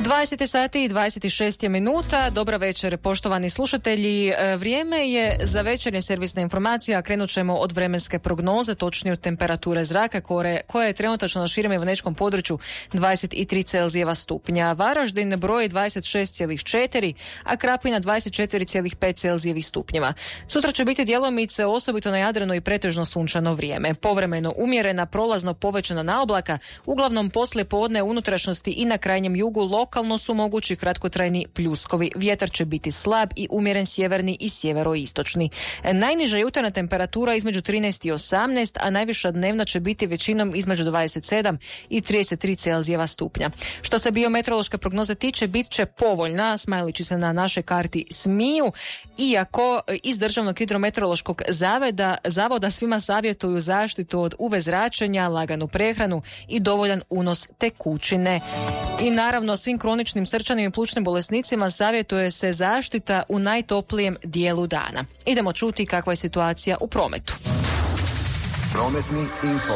20 sati i 26 minuta. Dobra večer, poštovani slušatelji. Vrijeme je za večernje servisne informacije, a krenut ćemo od vremenske prognoze, točnije od temperature zraka koja je trenutačno na širem ivanečkom području 23 Celzijeva stupnja. Varaždin broji 26,4, a Krapina 24,5 Celzijevih stupnjeva. Sutra će biti djelomice, osobito na Jadranu, i pretežno sunčano vrijeme. Povremeno umjerena, prolazno povećana naoblaka, uglavnom poslije podne unutrašnjosti i na krajnjem jugu lokalno su mogući kratkotrajni pljuskovi. Vjetar će biti slab i umjeren sjeverni i sjeveroistočni. Najniža jutarnja temperatura između 13 i 18, a najviša dnevna će biti većinom između 27 i 33 Celzijeva stupnja. Što se biometeorološke prognoze tiče, bit će povoljna, smajlići se na našoj karti smiju, iako iz Državnog hidrometeorološkog zavoda svima savjetuju zaštitu od UV zračenja, laganu prehranu i dovoljan unos tekućine. I naravno svim kroničnim srčanim i plućnim bolesnicima savjetuje se zaštita u najtoplijem dijelu dana. Idemo čuti kakva je situacija u prometu. Prometni info.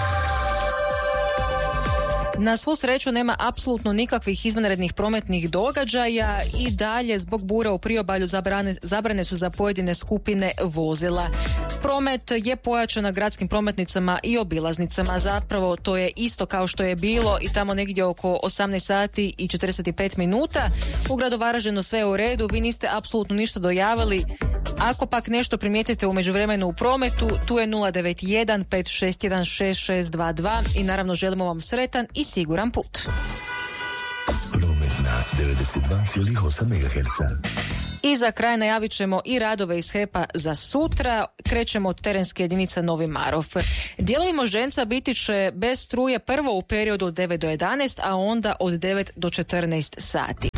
Na svu sreću nema apsolutno nikakvih izvanrednih prometnih događaja i dalje zbog bure u priobalju zabrane su za pojedine skupine vozila. Promet je pojačan na gradskim prometnicama i obilaznicama. Zapravo to je isto kao što je bilo i tamo negdje oko 18 sati i 45 minuta. U gradu Varaždinu sve je u redu, vi niste apsolutno ništa dojavili. Ako pak nešto primijetite u međuvremenu u prometu, tu je 091 561 6622 i naravno želimo vam sretan i siguran put. Promet na 92,8 MHz. I za kraj najavit ćemo i radove iz HEP-a za sutra. Krećemo od terenske jedinice Novi Marof. Dijelovi Moždenca biti će bez struje prvo u periodu od 9 do 11, a onda od 9 do 14 sati.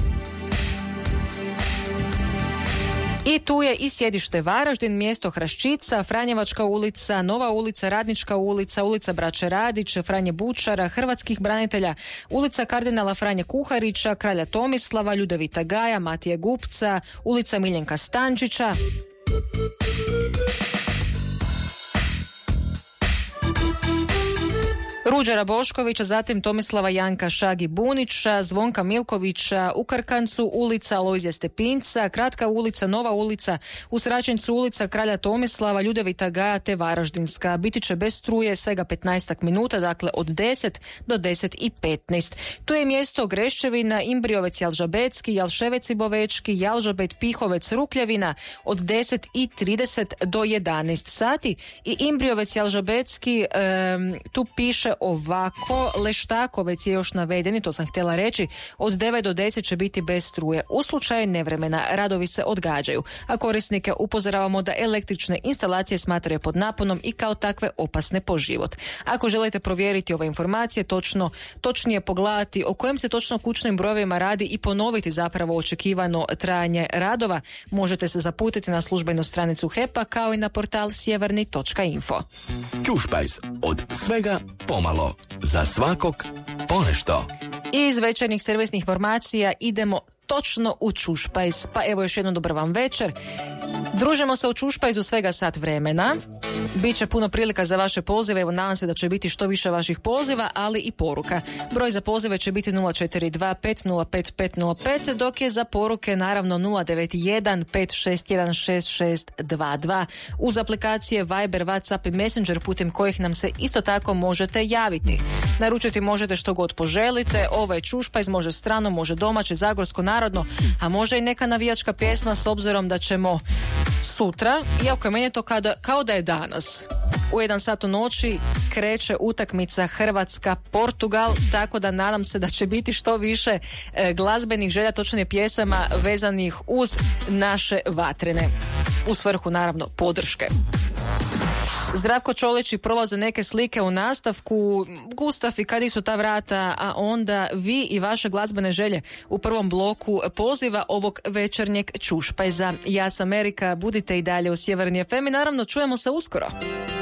I tu je i sjedište Varaždin, mjesto Hraščica, Franjevačka ulica, Nova ulica, Radnička ulica, ulica Braće Radić, Franje Bučara, Hrvatskih branitelja, ulica kardinala Franje Kuharića, Kralja Tomislava, Ljudevita Gaja, Matije Gupca, ulica Miljenka Stančića. Ruđera Boškovića, zatim Tomislava Janka Šagi Bunića, Zvonka Milkovića, u Krkancu ulica Alojzija Stepinca, Kratka ulica, Nova ulica, u Sračincu ulica Kralja Tomislava, Ljudevita Gaja te Varaždinska. Biti će bez struje svega 15 minuta, dakle od 10 do 10 i 15. Tu je mjesto Greščevina, Imbriovec Jalžabecki, Jalševec Ibovečki, Jalžabet Pihovec Rukljevina od 10 i 30 do 11 sati i Imbriovec Jalžabecki, tu piše ovako, Leštakovec je još navedeni, to sam htjela reći, od 9 do 10 će biti bez struje. U slučaju nevremena radovi se odgađaju, a korisnike upozoravamo da električne instalacije smatraju pod naponom i kao takve opasne po život. Ako želite provjeriti ove informacije, točnije pogledati o kojim se točno kućnim brojevima radi i ponoviti zapravo očekivano trajanje radova, možete se zaputiti na službenu stranicu HEP-a kao i na portal sjeverni.info. Čušpajz, od svega pomalo, za svakog ponešto. Iz večernjih servisnih informacija idemo točno u Čušpajz. Pa evo još jednom dobar vam večer. Družimo se u Čušpajzu svega sat vremena. Biće puno prilika za vaše pozive, evo nadam se da će biti što više vaših poziva, ali i poruka. Broj za pozive će biti 042 505 505, dok je za poruke naravno 091 561 6622. Uz aplikacije Viber, WhatsApp i Messenger putem kojih nam se isto tako možete javiti. Naručiti možete što god poželite, ovo je Čušpajz, može strano, može domaće, zagorsko, narodno, a može i neka navijačka pjesma s obzirom da ćemo sutra, iako je meni to kao da je danas, u 1 sat u noći kreće utakmica Hrvatska-Portugal, tako da nadam se da će biti što više glazbenih želja, točnije pjesama vezanih uz naše vatrene, u svrhu naravno podrške. Zdravko Čolići prolaze neke slike u nastavku, Gustav i Kadi su ta vrata, a onda vi i vaše glazbene želje u prvom bloku poziva ovog večernjeg Čušpajza. Ja sam Erika, budite i dalje u Sjeverni FM i naravno čujemo se uskoro.